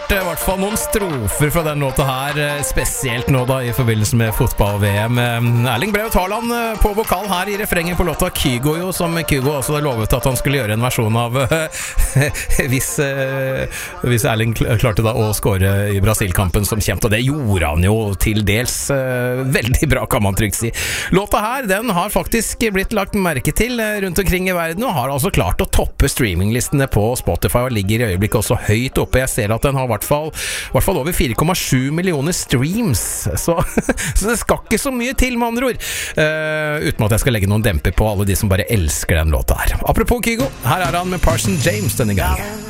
hørt I hvert fall noen strofer fra den låta her, spesielt nå da I forbindelse med fotball-VM. Erling Braut Haaland på vokal her I refrengen på låta Kygo, jo, som Kygo også lovet at han skulle gjøre en versjon av hvis Erling klarte da å score I Brasil-kampen som kjent, og det gjorde han jo til dels veldig bra, kan man trygt si. Låta her, den har faktisk blitt lagt merke til rundt omkring I verden, og har altså klart å toppe streaminglistene på Spotify, og ligger I øyeblikket også høyt oppe. Jeg ser at den har I hvert fall over 4,7 millioner streams, så det skal ikke så mye til med andre ord, uten at jeg skal legge noen demper på alle de som bare elsker den låta her. Apropos Kygo, her han med Parson James denne gangen.